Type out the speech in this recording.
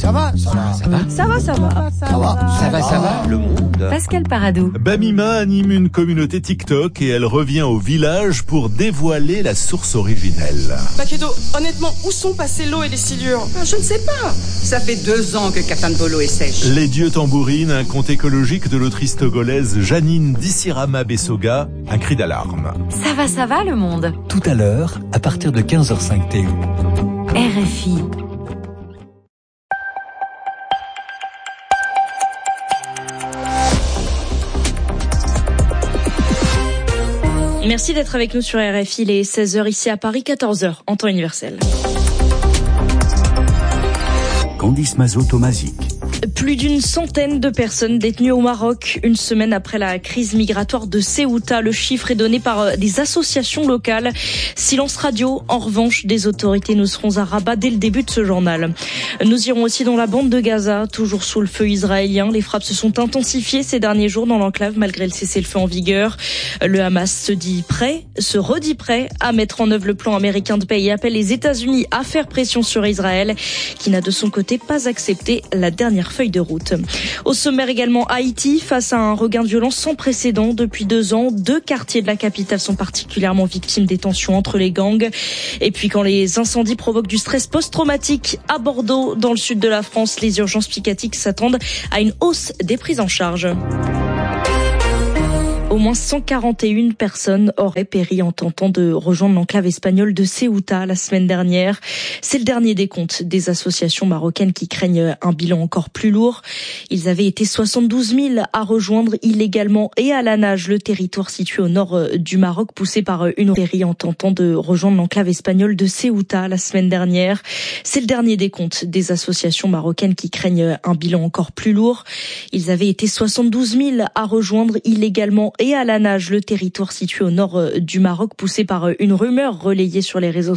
Ça va, le monde. Pascal Paradou. Bamima anime une communauté TikTok et elle revient au village pour dévoiler la source originelle. Bakedo, honnêtement, où sont passées l'eau et les silures ? Je ne sais pas. Ça fait 2 ans que Catandolo est sèche. Les dieux tambourinent, un conte écologique de l'autrice togolaise Janine Dissirama Bessoga, un cri d'alarme. Ça va le monde. Tout à l'heure, à partir de 15h05 TU. RFI. Merci d'être avec nous sur RFI, il est 16h ici à Paris, 14h en temps universel. Candice Mazot-Tomazic. Plus d'une centaine de personnes détenues au Maroc, une semaine après la crise migratoire de Ceuta. Le chiffre est donné par des associations locales. Silence radio, en revanche, des autorités. Nous serons à Rabat dès le début de ce journal. Nous irons aussi dans la bande de Gaza, toujours sous le feu israélien. Les frappes se sont intensifiées ces derniers jours dans l'enclave, malgré le cessez-le-feu en vigueur. Le Hamas se redit prêt à mettre en œuvre le plan américain de paix et appelle les États-Unis à faire pression sur Israël, qui n'a de son côté pas accepté la dernière feuille de route. Au sommaire également, Haïti, face à un regain de violence sans précédent depuis 2 ans. 2 quartiers de la capitale sont particulièrement victimes des tensions entre les gangs. Et puis quand les incendies provoquent du stress post-traumatique à Bordeaux, dans le sud de la France, les urgences psychiatriques s'attendent à une hausse des prises en charge. Au moins 141 personnes auraient péri en tentant de rejoindre l'enclave espagnole de Ceuta la semaine dernière. C'est le dernier décompte des associations marocaines qui craignent un bilan encore plus lourd. Ils avaient été 72 000 à rejoindre illégalement et à la nage le territoire situé au nord du Maroc, poussé par une péri en tentant de rejoindre l'enclave espagnole de Ceuta la semaine dernière. C'est le dernier décompte des associations marocaines qui craignent un bilan encore plus lourd. Ils avaient été 72 000 à rejoindre illégalement et à la nage le territoire situé au nord du Maroc, poussé par une rumeur relayée sur les réseaux